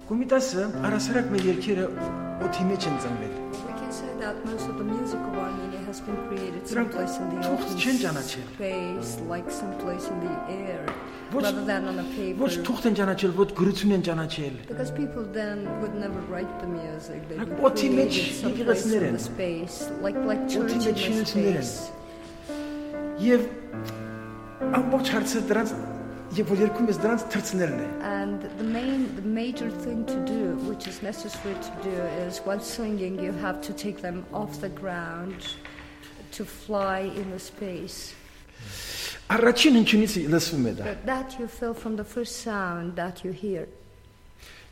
Կոմիտասը առասարակ մեր երկերը օդի մեջ են ծնվել։ We can say that most of the music of Armenia has been created Դրանք someplace in the թուղթ չեն open ճանաչել։ space, like someplace in the air, Ոչ- rather than on a Ոչ paper. թուղթ են ճանաչել, ոչ գրություն են ճանաչել։ Because people then would never write the music. They Like would օդի create մեջ it someplace եկեղեցիներ in են։ the space, like church Օդի in մեջ the շինություններ են։ space. Եվ ամբողջ հարցը դրանց եւ որ երկում ես դրանց թրցնելն է։ And the major thing to do, which is necessary to do, is while singing you have to take them off the ground to fly in the space. Առաջին հնչյունից լսվում է դա։ But that you feel from the first sound that you hear.